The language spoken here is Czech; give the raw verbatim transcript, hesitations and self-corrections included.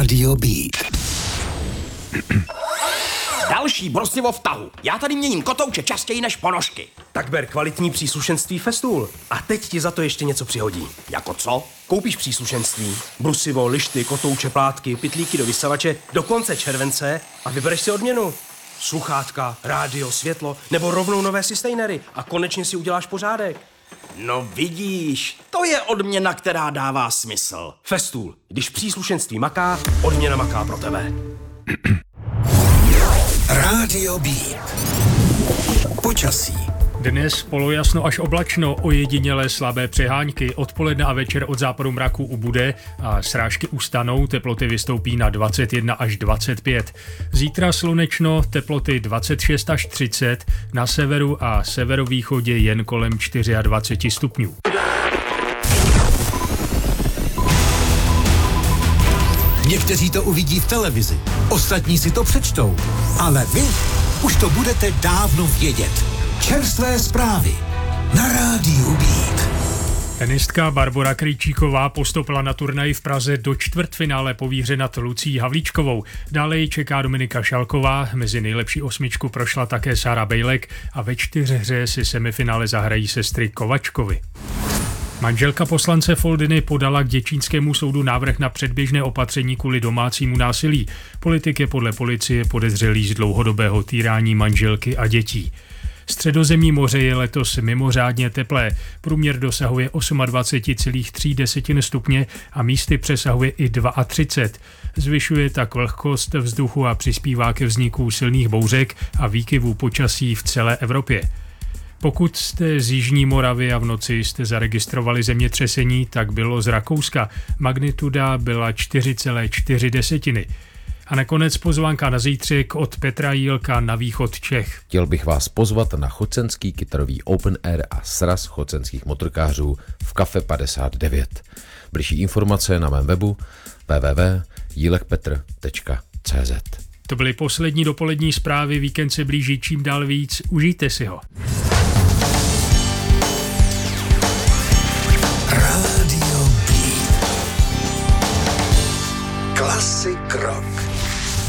Rádio Beat. Další brosivo v tahu. Já tady měním kotouče častěji než ponožky. Tak ber kvalitní příslušenství Festool. A teď ti za to ještě něco přihodí. Jako co? Koupíš příslušenství, brusivo, lišty, kotouče, plátky, pytlíky do vysavače do konce července a vybereš si odměnu. Sluchátka, rádio, světlo nebo rovnou nové sustainery a konečně si uděláš pořádek. No vidíš, to je odměna, která dává smysl. Festool. Když příslušenství maká, odměna maká pro tebe. Rádio Beat. Počasí. Dnes polojasno až oblačno, ojedinělé slabé přeháňky, odpoledne a večer od západu mraku ubude a srážky ustanou, teploty vystoupí na dvacet jedna až dvacet pět. Zítra slunečno, teploty dvacet šest až třicet, na severu a severovýchodě jen kolem dvacet čtyři stupňů. Někteří to uvidí v televizi, ostatní si to přečtou, ale vy už to budete dávno vědět. Čerstvé zprávy na Rádiu Beat. Tenistka Barbora Krejčíková postoupila na turnaji v Praze do čtvrtfinále po výhře nad Lucí Havlíčkovou. Dále ji čeká Dominika Šalková, mezi nejlepší osmičku prošla také Sára Bejlek a ve čtyřhře si semifinále zahrají sestry Kovačkovy. Manželka poslance Foldyny podala k děčínskému soudu návrh na předběžné opatření kvůli domácímu násilí. Politik je podle policie podezřelý z dlouhodobého týrání manželky a dětí. Středozemní moře je letos mimořádně teplé. Průměr dosahuje dvacet osm celá tři stupně a místy přesahuje i třicet dva. Zvyšuje tak vlhkost vzduchu a přispívá ke vzniku silných bouřek a výkyvů počasí v celé Evropě. Pokud jste z Jižní Moravy a v noci jste zaregistrovali zemětřesení, tak bylo z Rakouska. Magnituda byla čtyři celá čtyři. A nakonec pozvánka na zítřek od Petra Jílka na východ Čech. Chtěl bych vás pozvat na chocenský kytarový open air a sraz chocenských motorkářů v Kafe padesát devět. Bližší informace na mém webu w w w tečka jílek petr tečka c z. To byly poslední dopolední zprávy, víkend se blíží čím dál víc, užijte si ho.